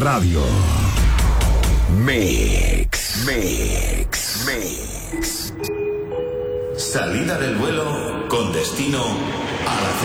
Radio. Mix. Mix. Mix. Salida del vuelo con destino a la